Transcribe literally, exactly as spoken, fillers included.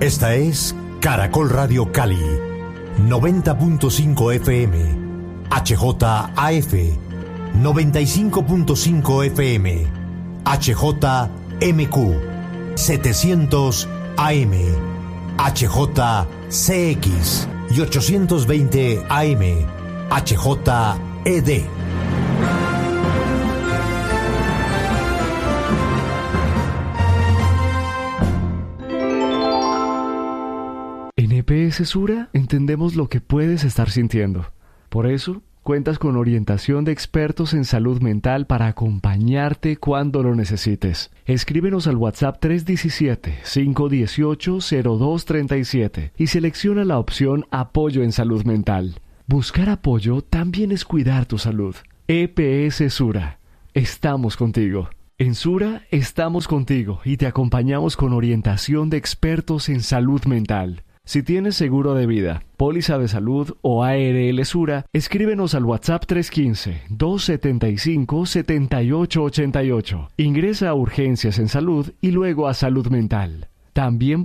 Esta es Caracol Radio Cali, noventa punto cinco F M, H J A F, noventa y cinco punto cinco F M, H J M Q, setecientos A M, H J C X y ochocientos veinte A M, H J E D. En E P S Sura entendemos lo que puedes estar sintiendo. Por eso, cuentas con orientación de expertos en salud mental para acompañarte cuando lo necesites. Escríbenos al WhatsApp tres uno siete, cinco uno ocho, cero dos tres siete y selecciona la opción Apoyo en Salud Mental. Buscar apoyo también es cuidar tu salud. E P S Sura. Estamos contigo. En Sura estamos contigo y te acompañamos con orientación de expertos en salud mental. Si tienes seguro de vida, póliza de salud o A R L Sura, escríbenos al WhatsApp tres uno cinco, dos siete cinco, siete ocho ocho ocho. Ingresa a Urgencias en Salud y luego a Salud Mental. También